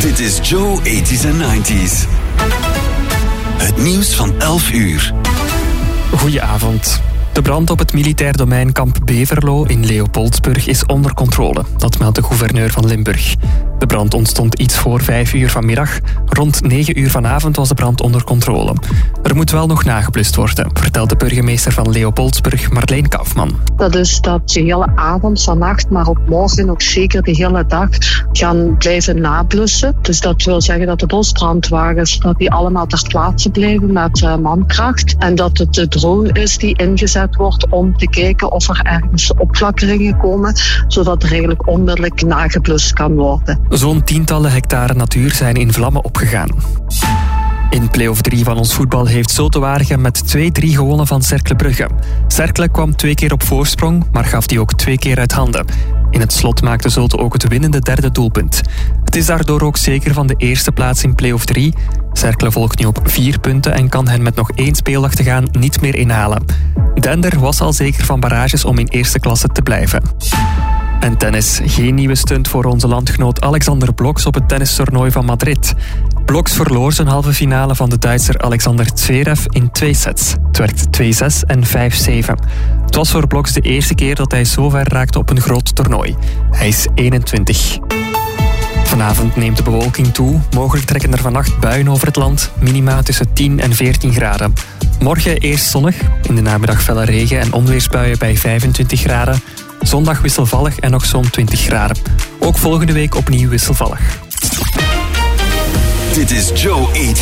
Dit is Joe 80s en 90s. Het nieuws van 11 uur. Goedenavond. De brand op het militair domein Kamp Beverlo in Leopoldsburg is onder controle. Dat meldt de gouverneur van Limburg. De brand ontstond iets voor 5 uur vanmiddag. Rond 9 uur vanavond was de brand onder controle. Er moet wel nog nageblust worden, vertelt de burgemeester van Leopoldsburg, Marleen Kaufman. Dat is dat de hele avond, vannacht, maar ook morgen, ook zeker de hele dag gaan blijven nablussen. Dus dat wil zeggen dat de bosbrandwagens dat die allemaal ter plaatse blijven met mankracht. En dat het de drone is die ingezet wordt om te kijken of er ergens opflakkeringen komen, zodat er eigenlijk onmiddellijk nageblust kan worden. Zo'n tientallen hectare natuur zijn in vlammen opgegaan. In play-off 3 van ons voetbal heeft Zulte Waregem met 2-3 gewonnen van Cercle Brugge. Cercle kwam 2 keer op voorsprong, maar gaf die ook 2 keer uit handen. In het slot maakte Zulte ook het winnende derde doelpunt. Het is daardoor ook zeker van de eerste plaats in play-off 3. Cercle volgt nu op 4 punten en kan hen met nog 1 speeldag te gaan niet meer inhalen. Dender was al zeker van barrages om in eerste klasse te blijven. En tennis. Geen nieuwe stunt voor onze landgenoot Alexander Bloksch op het tennistoernooi van Madrid. Bloksch verloor zijn halve finale van de Duitser Alexander Zverev in 2 sets. Het werd 2-6 en 5-7. Het was voor Bloksch de eerste keer dat hij zo ver raakte op een groot toernooi. Hij is 21. Vanavond neemt de bewolking toe. Mogelijk trekken er vannacht buien over het land. Minima tussen 10 en 14 graden. Morgen eerst zonnig. In de namiddag felle regen en onweersbuien bij 25 graden. Zondag wisselvallig en nog zo'n 20 graden. Ook volgende week opnieuw wisselvallig. Dit is Joe 80s